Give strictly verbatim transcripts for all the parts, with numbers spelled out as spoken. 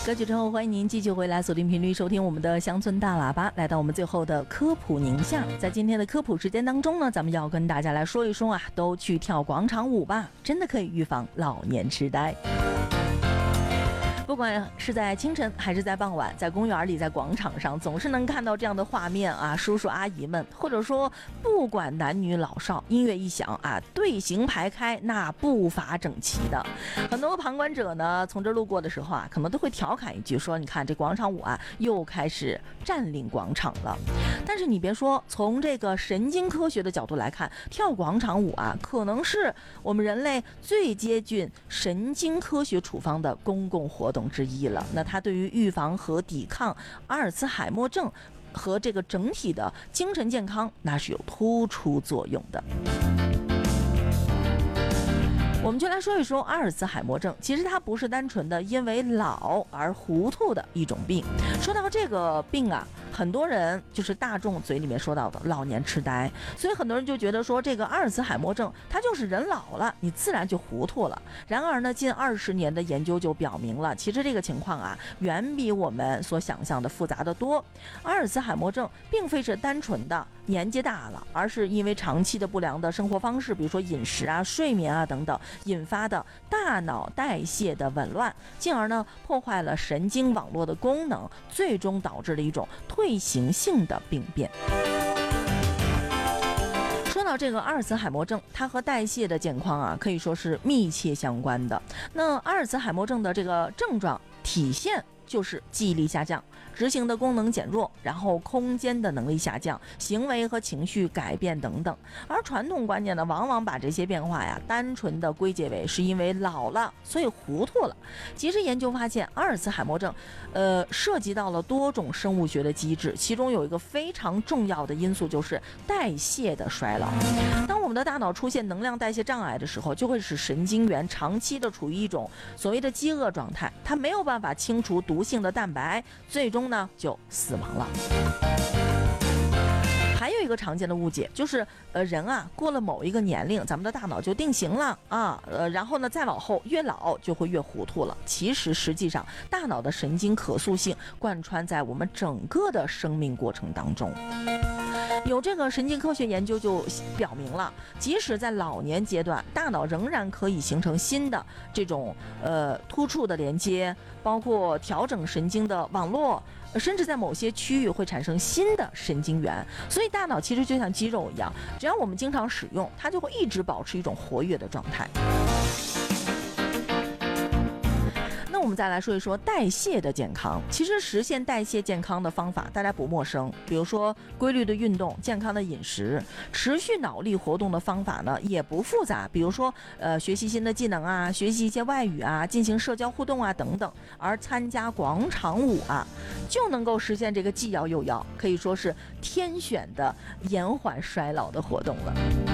歌曲之后，欢迎您继续回来锁定频率收听我们的乡村大喇叭，来到我们最后的科普宁夏。在今天的科普时间当中呢，咱们要跟大家来说一说啊，都去跳广场舞吧，真的可以预防老年痴呆。不管是在清晨还是在傍晚，在公园里，在广场上，总是能看到这样的画面啊，叔叔阿姨们，或者说不管男女老少，音乐一响啊，队形排开，那步伐整齐的。很多旁观者呢，从这路过的时候啊，可能都会调侃一句说，你看这广场舞啊，又开始占领广场了。但是你别说，从这个神经科学的角度来看，跳广场舞啊，可能是我们人类最接近神经科学处方的公共活动之一了。那它对于预防和抵抗阿尔茨海默症和这个整体的精神健康，那是有突出作用的。我们就来说一说阿尔茨海默症，其实它不是单纯的因为老而糊涂的一种病。说到这个病啊，很多人就是大众嘴里面说到的老年痴呆，所以很多人就觉得说这个阿尔茨海默症它就是人老了你自然就糊涂了。然而呢，近二十年的研究就表明了，其实这个情况啊远比我们所想象的复杂的多。阿尔茨海默症并非是单纯的年纪大了，而是因为长期的不良的生活方式，比如说饮食啊、睡眠啊等等引发的大脑代谢的紊乱，进而呢破坏了神经网络的功能，最终导致了一种退行性的病变。说到这个阿尔茨海默症，它和代谢的健康啊可以说是密切相关的。那阿尔茨海默症的这个症状体现就是记忆力下降，执行的功能减弱，然后空间的能力下降，行为和情绪改变等等。而传统观念呢，往往把这些变化呀单纯的归结为是因为老了，所以糊涂了。其实研究发现，阿尔茨海默症，呃，涉及到了多种生物学的机制，其中有一个非常重要的因素就是代谢的衰老。当我们的大脑出现能量代谢障碍的时候，就会使神经元长期的处于一种所谓的饥饿状态，它没有办法清除毒性的蛋白，最终呢就死亡了。还有一个常见的误解就是，呃，人啊过了某一个年龄，咱们的大脑就定型了啊，呃，然后呢再往后越老就会越糊涂了。其实实际上，大脑的神经可塑性贯穿在我们整个的生命过程当中。有这个神经科学研究就表明了，即使在老年阶段，大脑仍然可以形成新的这种呃突触的连接，包括调整神经的网络，甚至在某些区域会产生新的神经元。所以大脑其实就像肌肉一样，只要我们经常使用，它就会一直保持一种活跃的状态。那我们再来说一说代谢的健康。其实实现代谢健康的方法大家不陌生，比如说规律的运动、健康的饮食。持续脑力活动的方法呢也不复杂，比如说呃学习新的技能啊，学习一些外语啊，进行社交互动啊等等。而参加广场舞啊，就能够实现这个既要又要，可以说是天选的延缓衰老的活动了。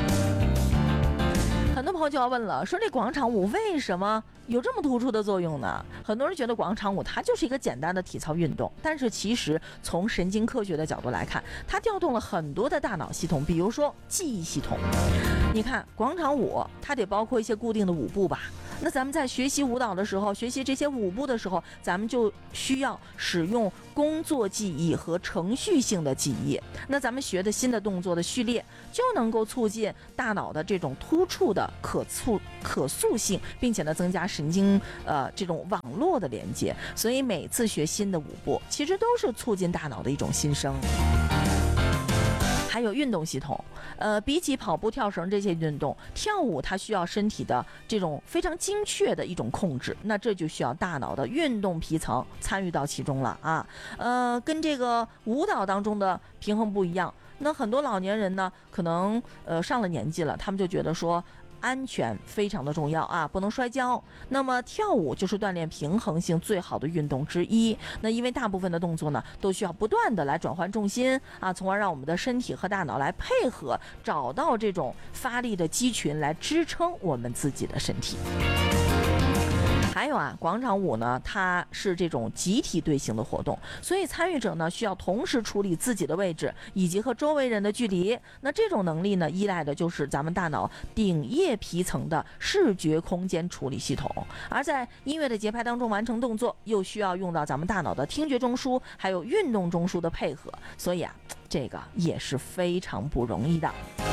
很多朋友就要问了，说这广场舞为什么有这么突出的作用呢？很多人觉得广场舞它就是一个简单的体操运动，但是其实从神经科学的角度来看，它调动了很多的大脑系统，比如说记忆系统。你看广场舞它得包括一些固定的舞步吧，那咱们在学习舞蹈的时候，学习这些舞步的时候，咱们就需要使用工作记忆和程序性的记忆。那咱们学的新的动作的序列，就能够促进大脑的这种突触的可促可塑性，并且呢增加神经呃这种网络的连接。所以每次学新的舞步，其实都是促进大脑的一种新生。还有运动系统，呃，比起跑步、跳绳这些运动，跳舞它需要身体的这种非常精确的一种控制，那这就需要大脑的运动皮层参与到其中了啊。呃，跟这个舞蹈当中的平衡不一样，那很多老年人呢，可能呃上了年纪了，他们就觉得说，安全非常的重要啊，不能摔跤。那么跳舞就是锻炼平衡性最好的运动之一。那因为大部分的动作呢，都需要不断的来转换重心啊，从而让我们的身体和大脑来配合，找到这种发力的肌群来支撑我们自己的身体。 还有啊，广场舞呢，它是这种集体队形的活动，所以参与者呢需要同时处理自己的位置以及和周围人的距离。那这种能力呢，依赖的就是咱们大脑顶叶皮层的视觉空间处理系统。而在音乐的节拍当中完成动作，又需要用到咱们大脑的听觉中枢还有运动中枢的配合，所以啊，这个也是非常不容易的。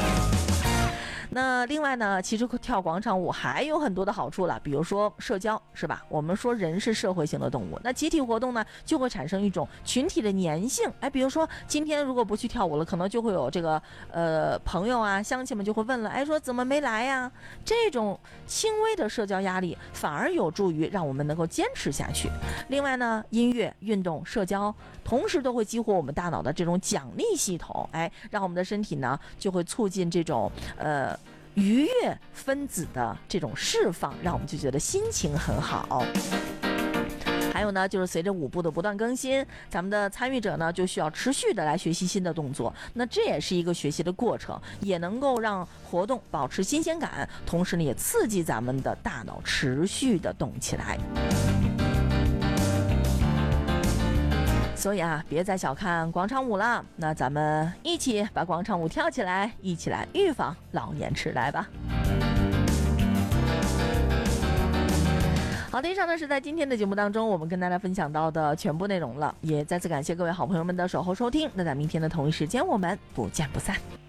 那另外呢，其实跳广场舞还有很多的好处了，比如说社交，是吧？我们说人是社会性的动物，那集体活动呢就会产生一种群体的粘性。哎，比如说今天如果不去跳舞了，可能就会有这个呃朋友啊、乡亲们就会问了，哎，说怎么没来呀？这种轻微的社交压力反而有助于让我们能够坚持下去。另外呢，音乐、运动、社交同时都会激活我们大脑的这种奖励系统，哎，让我们的身体呢就会促进这种呃愉悦分子的这种释放，让我们就觉得心情很好。还有呢，就是随着舞步的不断更新，咱们的参与者呢就需要持续的来学习新的动作，那这也是一个学习的过程，也能够让活动保持新鲜感，同时呢也刺激咱们的大脑持续的动起来。所以啊，别再小看广场舞了，那咱们一起把广场舞跳起来，一起来预防老年痴呆吧。好的，以上呢是在今天的节目当中我们跟大家分享到的全部内容了，也再次感谢各位好朋友们的守候收听，那在明天的同一时间我们不见不散。